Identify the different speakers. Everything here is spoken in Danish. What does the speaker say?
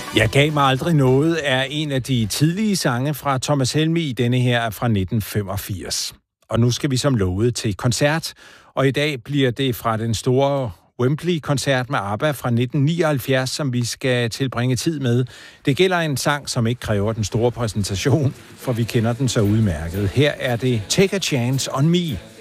Speaker 1: Jeg gav mig aldrig noget er en af de tidlige sange fra Thomas Helmig. Denne her er fra 1985. Og nu skal vi som lovet til koncert. Og i dag bliver det fra den store Wembley-koncert med ABBA fra 1979, som vi skal tilbringe tid med. Det gælder en sang, som ikke kræver den store præsentation, for vi kender den så udmærket. Her er det Take a Chance on Me.